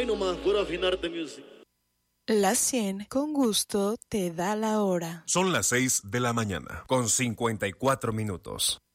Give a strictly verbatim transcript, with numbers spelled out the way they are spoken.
nomás, puro afinarte music. La cien con gusto te da la hora. Son las seis de la mañana, con cincuenta y cuatro minutos.